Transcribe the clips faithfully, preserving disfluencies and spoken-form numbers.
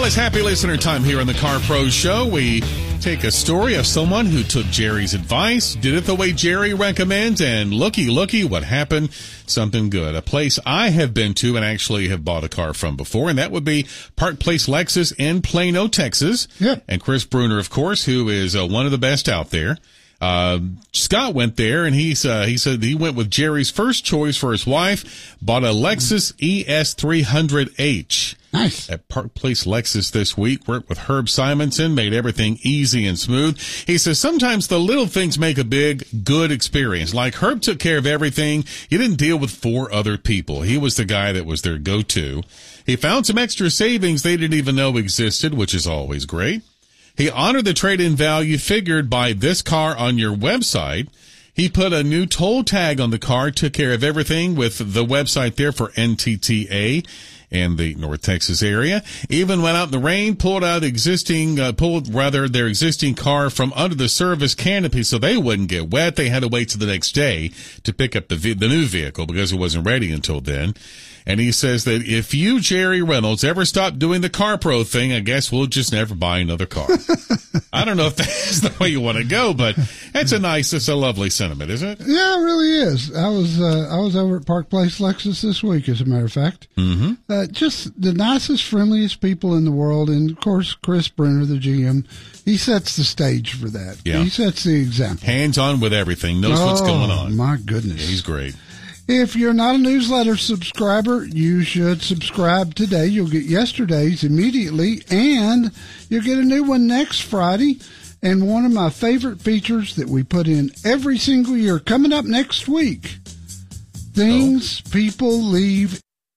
Well, it's happy listener time here on the Car Pro Show. We take a story of someone who took Jerry's advice, did it the way Jerry recommends, and looky, looky, what happened? Something good. A place I have been to and actually have bought a car from before, and that would be Park Place Lexus in Plano, Texas. Yep. And Chris Bruner, of course, who is uh, one of the best out there. Uh, Scott went there, and he's, uh, he said he went with Jerry's first choice for his wife, bought a Lexus E S three hundred H. Nice. At Park Place Lexus this week, worked with Herb Simonson, made everything easy and smooth. He says sometimes the little things make a big, good experience. Like Herb took care of everything. He didn't deal with four other people. He was the guy that was their go-to. He found some extra savings they didn't even know existed, which is always great. He honored the trade-in value figured by this car on your website. He put a new toll tag on the car, took care of everything with the website there for N T T A in the North Texas area. Even went out in the rain, pulled out existing, uh, pulled rather their existing car from under the service canopy so they wouldn't get wet. They had to wait till the next day to pick up the the new vehicle because it wasn't ready until then. And he says that if you, Jerry Reynolds, ever stop doing the Car Pro thing, I guess we'll just never buy another car. I don't know if that's the way you want to go, but it's a nice, it's a lovely sentiment, isn't it? Yeah, it really is. I was uh, I was over at Park Place Lexus this week, as a matter of fact. Mm-hmm. Uh, just the nicest, friendliest people in the world. And, of course, Chris Brenner, the G M, he sets the stage for that. Yeah. He sets the example. Hands-on with everything, knows oh, what's going on. My goodness. Yeah, he's great. If you're not a newsletter subscriber, you should subscribe today. You'll get yesterday's immediately, and you'll get a new one next Friday. And one of my favorite features that we put in every single year, coming up next week, things oh. people leave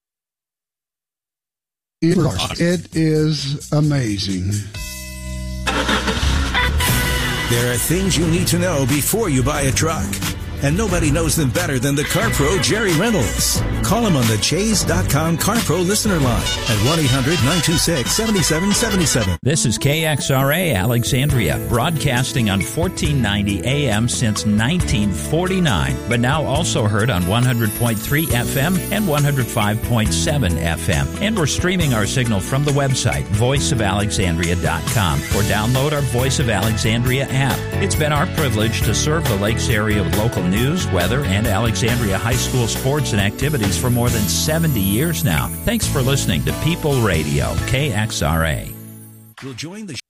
in cars. It is amazing. There are things you need to know before you buy a truck. And nobody knows them better than the Car Pro Jerry Reynolds. Call him on the Chase dot com Car Pro listener line at one eight hundred nine two six seven seven seven seven. This is K X R A Alexandria, broadcasting on fourteen ninety A M since nineteen forty-nine, but now also heard on one hundred point three F M and one hundred five point seven F M. And we're streaming our signal from the website, voice of alexandria dot com, or download our Voice of Alexandria app. It's been our privilege to serve the Lakes area with local news, weather, and Alexandria High School sports and activities for more than seventy years now. Thanks for listening to People Radio, K X R A. We'll join the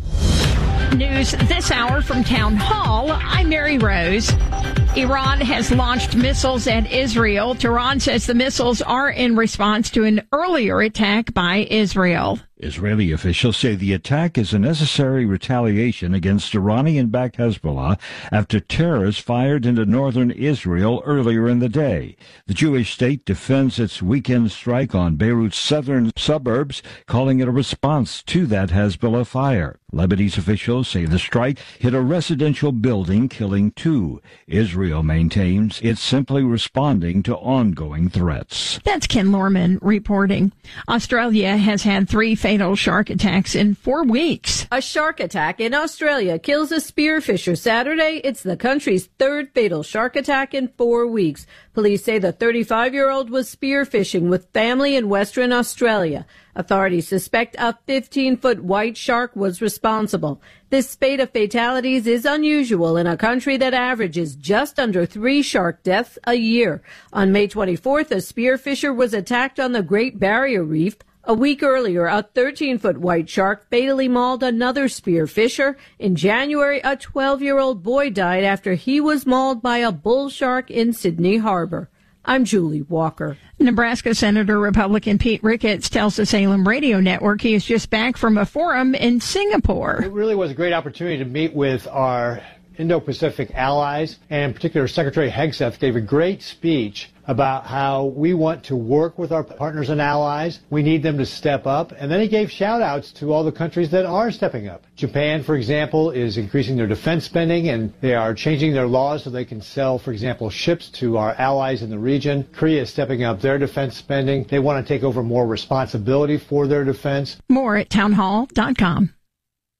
News this hour from Town Hall. I'm Mary Rose. Iran has launched missiles at Israel. Tehran says the missiles are in response to an earlier attack by Israel. Israeli officials say the attack is a necessary retaliation against Iranian-backed Hezbollah after terrorists fired into northern Israel earlier in the day. The Jewish state defends its weekend strike on Beirut's southern suburbs, calling it a response to that Hezbollah fire. Lebanese officials say the strike hit a residential building, killing two. Israel maintains it's simply responding to ongoing threats. That's Ken Lorman reporting. Australia has had three fatal shark attacks in four weeks. A shark attack in Australia kills a spearfisher Saturday. It's the country's third fatal shark attack in four weeks. Police say the thirty-five-year-old was spearfishing with family in Western Australia. Authorities suspect a fifteen-foot white shark was responsible. This spate of fatalities is unusual in a country that averages just under three shark deaths a year. On May twenty-fourth, a spearfisher was attacked on the Great Barrier Reef. A week earlier, a thirteen-foot white shark fatally mauled another spearfisher. In January, a twelve-year-old boy died after he was mauled by a bull shark in Sydney Harbor. I'm Julie Walker. Nebraska Senator Republican Pete Ricketts tells the Salem Radio Network he is just back from a forum in Singapore. It really was a great opportunity to meet with our Indo-Pacific allies, and in particular Secretary Hegseth gave a great speech about how we want to work with our partners and allies. We need them to step up. And then he gave shout-outs to all the countries that are stepping up. Japan, for example, is increasing their defense spending, and they are changing their laws so they can sell, for example, ships to our allies in the region. Korea is stepping up their defense spending. They want to take over more responsibility for their defense. More at townhall dot com.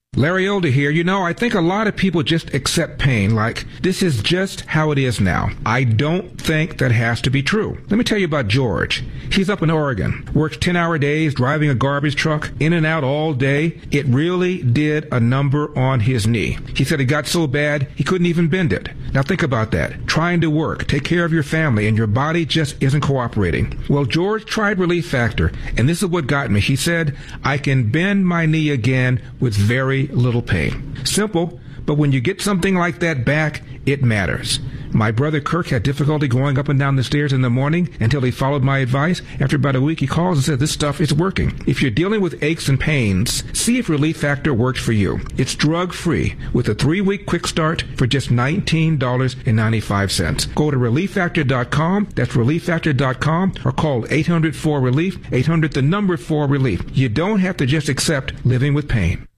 Larry Older here. You know, I think a lot of people just accept pain like this is just how it is now. I don't think that has to be true. Let me tell you about George. He's up in Oregon, works ten-hour days, driving a garbage truck, in and out all day. It really did a number on his knee. He said it got so bad he couldn't even bend it. Now think about that. Trying to work, take care of your family, and your body just isn't cooperating. Well, George tried Relief Factor, and this is what got me. He said, I can bend my knee again with very little pain. Simple, but when you get something like that back, it matters. My brother Kirk had difficulty going up and down the stairs in the morning until he followed my advice. After about a week, he calls and says, this stuff is working. If you're dealing with aches and pains, see if Relief Factor works for you. It's drug-free with a three-week quick start for just nineteen dollars and ninety-five cents. Go to relief factor dot com, that's relief factor dot com, or call eight hundred four relief, eight hundred the number four relief. You don't have to just accept living with pain.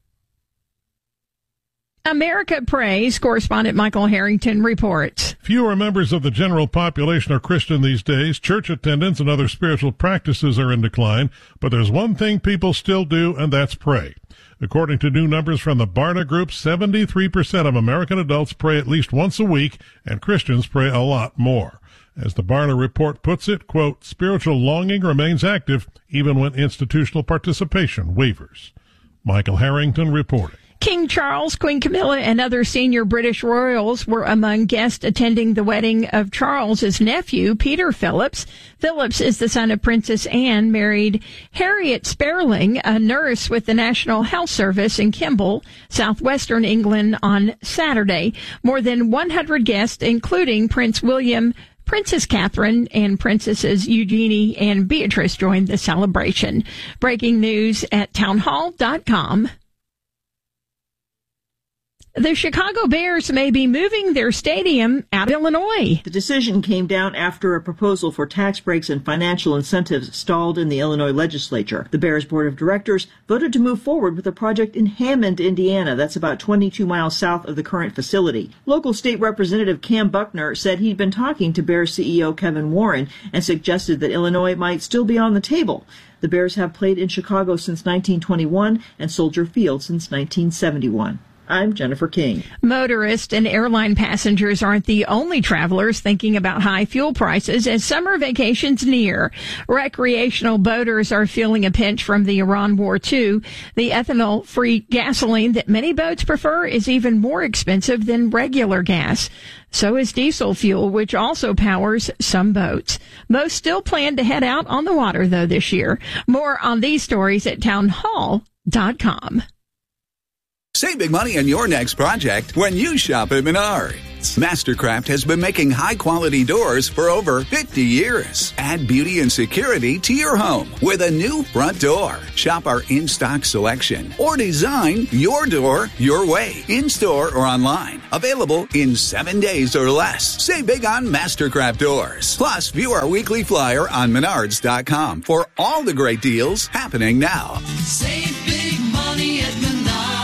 America Prays correspondent Michael Harrington reports. Fewer members of the general population are Christian these days. Church attendance and other spiritual practices are in decline, but there's one thing people still do, and that's pray. According to new numbers from the Barna Group, seventy-three percent of American adults pray at least once a week, and Christians pray a lot more. As the Barna report puts it, quote, spiritual longing remains active even when institutional participation wavers. Michael Harrington reporting. King Charles, Queen Camilla, and other senior British royals were among guests attending the wedding of Charles's nephew, Peter Phillips. Phillips is the son of Princess Anne, married Harriet Sperling, a nurse with the National Health Service in Kimball, southwestern England, on Saturday. More than one hundred guests, including Prince William, Princess Catherine, and Princesses Eugenie and Beatrice, joined the celebration. Breaking news at townhall dot com. The Chicago Bears may be moving their stadium out of Illinois. The decision came down after a proposal for tax breaks and financial incentives stalled in the Illinois legislature. The Bears Board of Directors voted to move forward with a project in Hammond, Indiana. That's about twenty-two miles south of the current facility. Local state representative Cam Buckner said he'd been talking to Bears C E O Kevin Warren and suggested that Illinois might still be on the table. The Bears have played in Chicago since nineteen twenty-one and Soldier Field since nineteen seventy-one. I'm Jennifer King. Motorists and airline passengers aren't the only travelers thinking about high fuel prices as summer vacations near. Recreational boaters are feeling a pinch from the Iran war, too. The ethanol-free gasoline that many boats prefer is even more expensive than regular gas. So is diesel fuel, which also powers some boats. Most still plan to head out on the water, though, this year. More on these stories at townhall dot com. Save big money on your next project when you shop at Menards. Mastercraft has been making high-quality doors for over fifty years. Add beauty and security to your home with a new front door. Shop our in-stock selection or design your door your way, in-store or online. Available in seven days or less. Save big on Mastercraft doors. Plus, view our weekly flyer on menards dot com for all the great deals happening now. Save big money at Menards.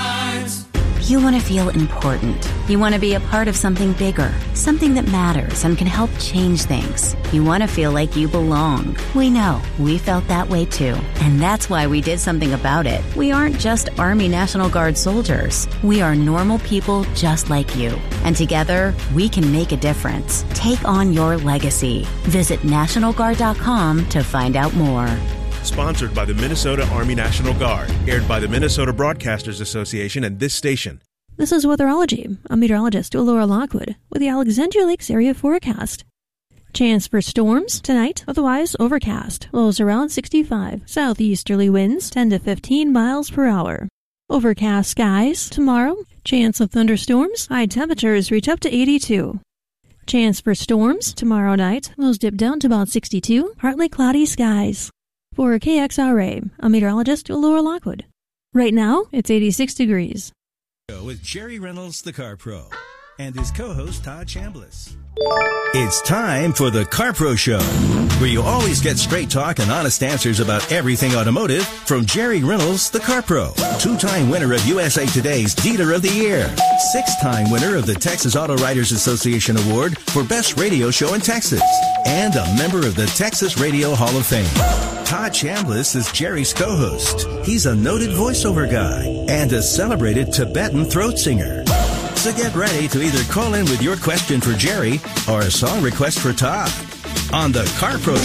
You want to feel important. You want to be a part of something bigger, something that matters and can help change things. You want to feel like you belong. We know. We felt that way too. And that's why we did something about it. We aren't just Army National Guard soldiers. We are normal people just like you. And together, we can make a difference. Take on your legacy. Visit national guard dot com to find out more. Sponsored by the Minnesota Army National Guard. Aired by the Minnesota Broadcasters Association and this station. This is Weatherology. I'm meteorologist Laura Lockwood with the Alexandria Lakes area forecast. Chance for storms tonight, otherwise overcast. Lows around sixty-five. Southeasterly winds ten to fifteen miles per hour. Overcast skies tomorrow. Chance of thunderstorms. High temperatures reach up to eighty-two. Chance for storms tomorrow night. Lows dip down to about sixty-two. Partly cloudy skies. For K X R A, I'm meteorologist Laura Lockwood. Right now, it's eighty-six degrees. With Jerry Reynolds, the Car Pro, and his co-host Todd Chambliss. It's time for the Car Pro Show, where you always get straight talk and honest answers about everything automotive from Jerry Reynolds, the Car Pro, two-time winner of U S A Today's Dealer of the Year, six-time winner of the Texas Auto Writers Association Award for Best Radio Show in Texas, and a member of the Texas Radio Hall of Fame. Todd Chambliss is Jerry's co-host. He's a noted voiceover guy and a celebrated Tibetan throat singer. So get ready to either call in with your question for Jerry or a song request for Todd on the CarPro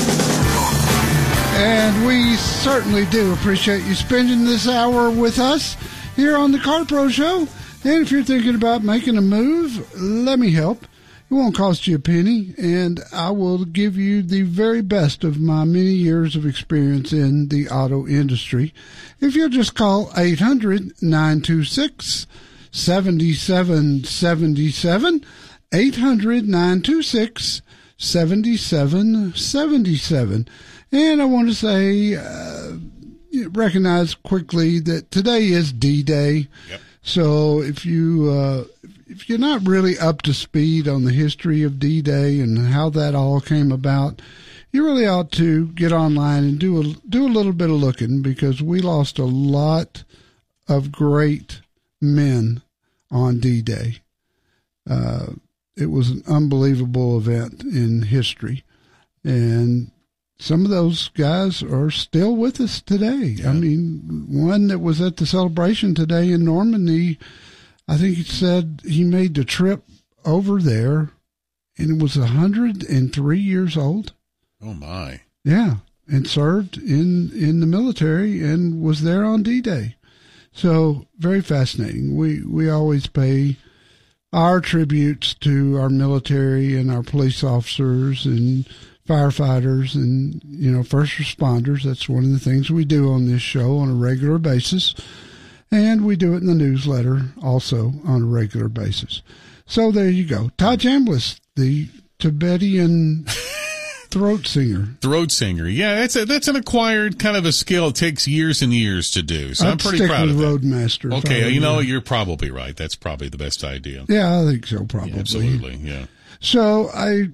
Show. And we certainly do appreciate you spending this hour with us here on the CarPro Show. And if you're thinking about making a move, let me help. It won't cost you a penny, and I will give you the very best of my many years of experience in the auto industry. If you'll just call eight hundred, nine two six, seven seven seven seven, eight hundred, nine two six, seven seven seven seven. And I want to say, uh, recognize quickly that today is D-Day. Yep. So if you uh, if you're not really up to speed on the history of D-Day and how that all came about, you really ought to get online and do a do a little bit of looking, because we lost a lot of great men on D-Day. Uh, it was an unbelievable event in history, and some of those guys are still with us today. Yeah. I mean, one that was at the celebration today in Normandy, I think he said he made the trip over there, and it was one hundred three years old. Oh, my. Yeah, and served in, in the military and was there on D-Day. So, very fascinating. We, we always pay our tributes to our military and our police officers and firefighters and, you know, first responders. That's one of the things we do on this show on a regular basis. And we do it in the newsletter also on a regular basis. So there you go. Todd Chambliss, the Tibetan throat singer. Throat singer. Yeah, that's a, that's an acquired kind of a skill. It takes years and years to do. So I'd I'm pretty stick proud with of that. Roadmaster. Okay, you know, you're probably right. That's probably the best idea. Yeah, I think so, probably. Yeah, absolutely, yeah. So I...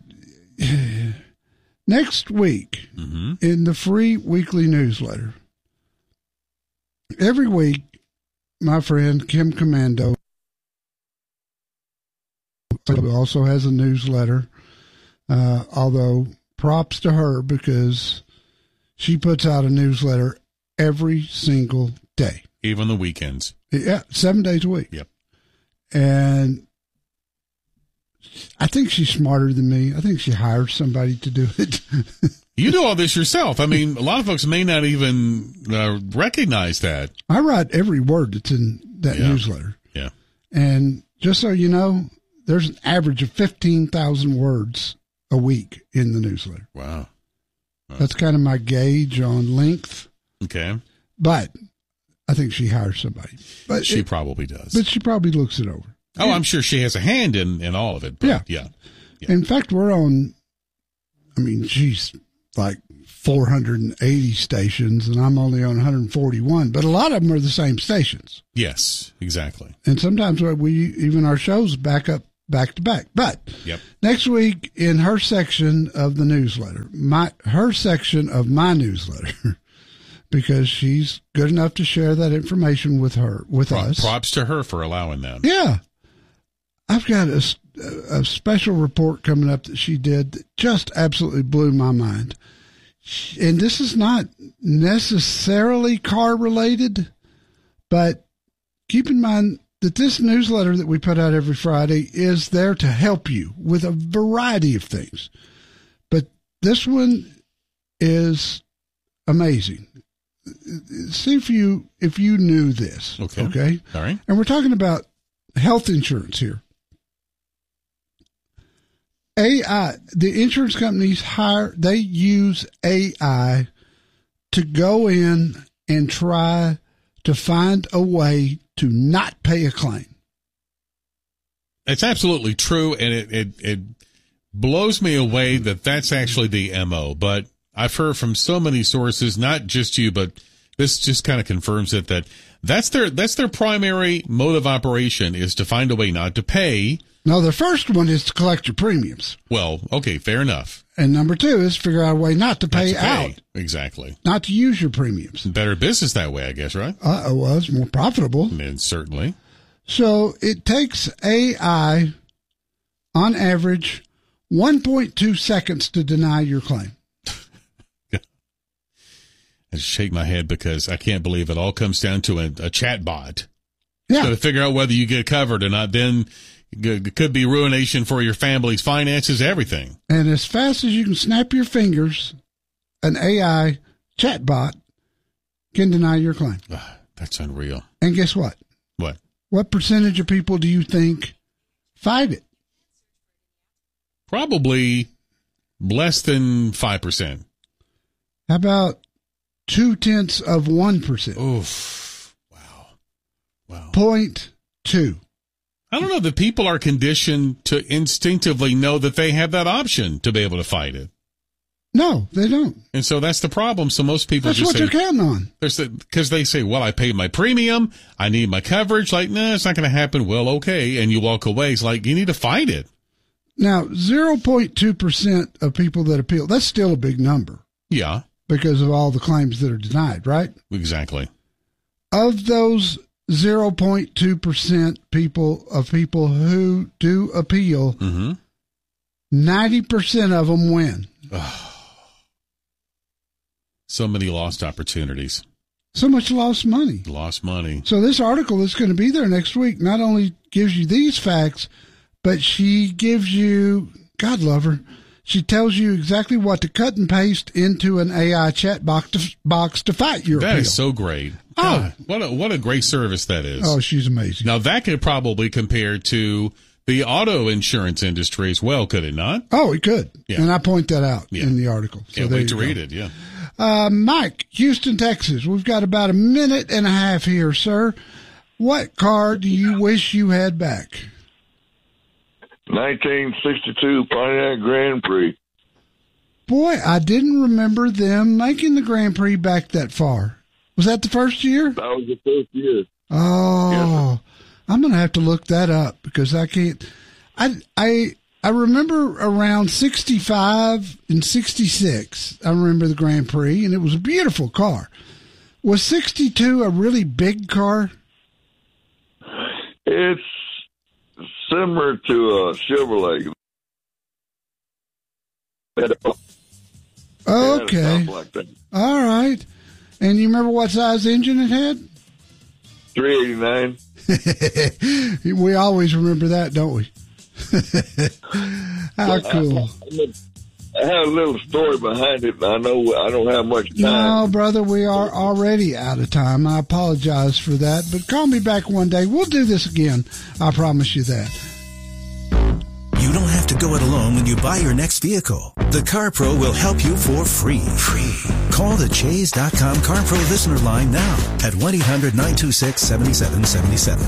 Next week, mm-hmm. in the free weekly newsletter, every week, my friend Kim Commando also has a newsletter, uh, although props to her because she puts out a newsletter every single day. Even the weekends. Yeah, seven days a week. Yep. And I think she's smarter than me. I think she hires somebody to do it. You do all this yourself. I mean, a lot of folks may not even uh, recognize that. I write every word that's in that yeah. newsletter. Yeah. And just so you know, there's an average of fifteen thousand words a week in the newsletter. Wow. wow. That's kind of my gauge on length. Okay. But I think she hires somebody. But she it, probably does. But she probably looks it over. Oh, and, I'm sure she has a hand in, in all of it. But yeah. yeah. Yeah. In fact, we're on, I mean, she's like four hundred eighty stations, and I'm only on one hundred forty-one, but a lot of them are the same stations. Yes, exactly. And sometimes we, even our shows back up back to back. But yep. next week in her section of the newsletter, my her section of my newsletter, because she's good enough to share that information with her, with Prop, us. Props to her for allowing that. Yeah. I've got a, a special report coming up that she did that just absolutely blew my mind. And this is not necessarily car related, but keep in mind that this newsletter that we put out every Friday is there to help you with a variety of things. But this one is amazing. See if you if you knew this. Okay. Okay. All right. And we're talking about health insurance here. A I, the insurance companies hire, they use A I to go in and try to find a way to not pay a claim. It's absolutely true, and it, it, it blows me away that that's actually the M O. But I've heard from so many sources, not just you, but this just kind of confirms it, that that's their that's their primary mode of operation, is to find a way not to pay. No, the first one is to collect your premiums. Well, okay, fair enough. And number two is figure out a way not to pay, not to pay. out. Exactly. Not to use your premiums. Better business that way, I guess, right? Uh, it was more profitable. And certainly. So it takes A I, on average, one point two seconds to deny your claim. I just shake my head because I can't believe it all comes down to a, a chat bot. Yeah. So to figure out whether you get covered or not, then it could be ruination for your family's finances, everything. And as fast as you can snap your fingers, an A I chatbot can deny your claim. Uh, that's unreal. And guess what? What? What percentage of people do you think fight it? Probably less than five percent. How about two tenths of one percent? Oof. Wow. Wow. Point two. I don't know that people are conditioned to instinctively know that they have that option to be able to fight it. No, they don't. And so that's the problem. So most people That's just what say, they're counting on. Because they say, well, I paid my premium. I need my coverage. Like, no, nah, it's not going to happen. Well, okay. And you walk away. It's like, you need to fight it. Now, zero point two percent of people that appeal, that's still a big number. Yeah. Because of all the claims that are denied, right? Exactly. Of those zero point two percent people of people who do appeal, mm-hmm. ninety percent of them win. So many lost opportunities. So much lost money. Lost money. So this article that's going to be there next week not only gives you these facts, but she gives you, God love her, she tells you exactly what to cut and paste into an A I chat box to, box to fight your That appeal. is so great. Oh. God, what a, what a great service that is. Oh, she's amazing. Now, that could probably compare to the auto insurance industry as well, could it not? Oh, it could. Yeah. And I point that out Yeah. in the article. So Can't there wait to you read go. it, yeah. Uh, Mike, Houston, Texas. We've got about a minute and a half here, sir. What car do you wish you had back? nineteen sixty-two Pontiac Grand Prix. Boy, I didn't remember them making the Grand Prix back that far. Was that the first year? That was the first year. Oh, I'm going to have to look that up because I can't. I I I remember around sixty-five and sixty-six. I remember the Grand Prix, and it was a beautiful car. Was sixty-two a really big car? It's similar to a Chevrolet. Okay. Like that. All right. And you remember what size engine it had? three eighty-nine. We always remember that, don't we? How cool. I have a little story behind it, and I know I don't have much time. No, brother, we are already out of time. I apologize for that, but call me back one day. We'll do this again. I promise you that. You don't have to go it alone when you buy your next vehicle. The CarPro will help you for free. Free. Call the Chase dot com CarPro listener line now at one eight hundred nine two six seven seven seven seven.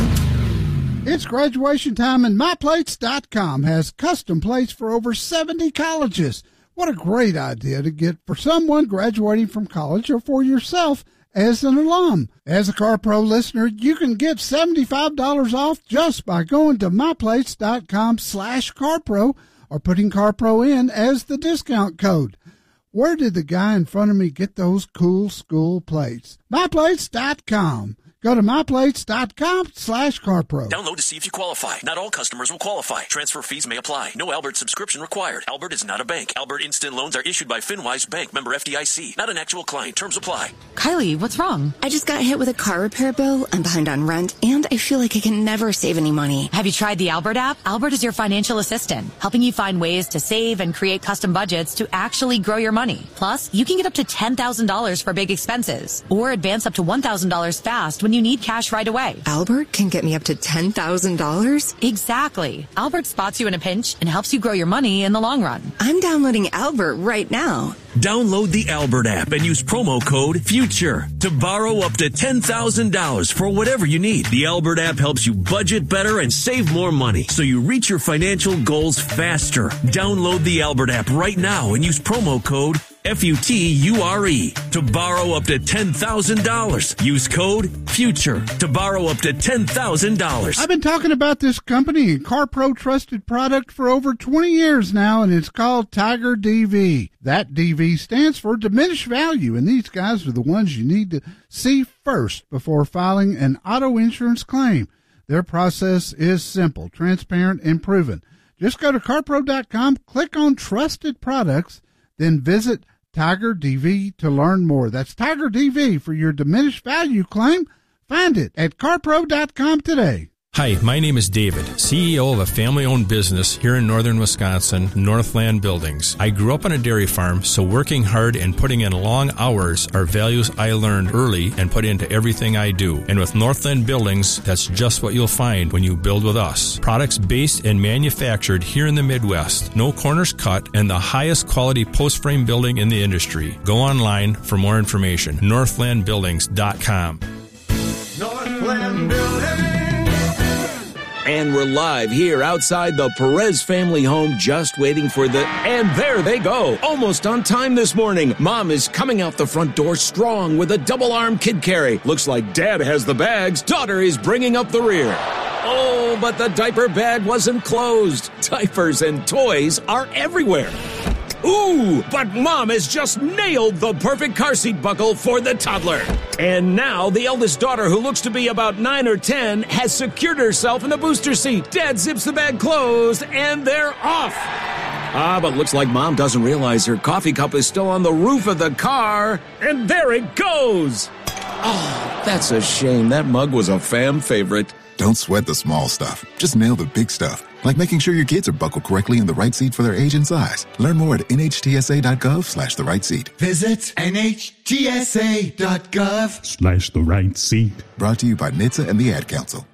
It's graduation time, and my plates dot com has custom plates for over seventy colleges. What a great idea to get for someone graduating from college or for yourself as an alum. As a CarPro listener, you can get seventy-five dollars off just by going to my plates dot com slash CarPro or putting CarPro in as the discount code. Where did the guy in front of me get those cool school plates? my plates dot com. Go to my plates dot com slash CarPro. Download to see if you qualify. Not all customers will qualify. Transfer fees may apply. No Albert subscription required. Albert is not a bank. Albert Instant Loans are issued by FinWise Bank, member F D I C. Not an actual client. Terms apply. Kylie, what's wrong? I just got hit with a car repair bill. I'm behind on rent, and I feel like I can never save any money. Have you tried the Albert app? Albert is your financial assistant, helping you find ways to save and create custom budgets to actually grow your money. Plus, you can get up to ten thousand dollars for big expenses, or advance up to one thousand dollars fast when you need cash right away. Albert can get me up to ten thousand dollars? Exactly. Albert spots you in a pinch and helps you grow your money in the long run. I'm downloading Albert right now. Download the Albert app and use promo code FUTURE to borrow up to ten thousand dollars for whatever you need. The Albert app helps you budget better and save more money so you reach your financial goals faster. Download the Albert app right now and use promo code F U T U R E to borrow up to ten thousand dollars. Use code FUTURE to borrow up to ten thousand dollars. I've been talking about this company, CarPro trusted product, for over twenty years now, and it's called Tiger D V. That D V stands for diminished value, and these guys are the ones you need to see first before filing an auto insurance claim. Their process is simple, transparent, and proven. Just go to CarPro dot com, click on Trusted Products, then visit Tiger D V to learn more. That's Tiger D V for your diminished value claim. Find it at car pro dot com today. Hi, my name is David, C E O of a family-owned business here in northern Wisconsin, Northland Buildings. I grew up on a dairy farm, so working hard and putting in long hours are values I learned early and put into everything I do. And with Northland Buildings, that's just what you'll find when you build with us. Products based and manufactured here in the Midwest, no corners cut, and the highest quality post-frame building in the industry. Go online for more information. northland buildings dot com. Northland Buildings. And we're live here outside the Perez family home, just waiting for the... And there they go, almost on time this morning. Mom is coming out the front door strong with a double-arm kid carry. Looks like Dad has the bags. Daughter is bringing up the rear. Oh, but the diaper bag wasn't closed. Diapers and toys are everywhere. Ooh, but Mom has just nailed the perfect car seat buckle for the toddler. And now the eldest daughter, who looks to be about nine or ten, has secured herself in the booster seat. Dad zips the bag closed, and they're off. Ah, but looks like Mom doesn't realize her coffee cup is still on the roof of the car. And there it goes. Oh, that's a shame. That mug was a fam favorite. Don't sweat the small stuff. Just nail the big stuff. Like making sure your kids are buckled correctly in the right seat for their age and size. Learn more at N H T S A dot gov slash the right seat. Visit N H T S A dot gov slash the right seat. Brought to you by N H T S A and the Ad Council.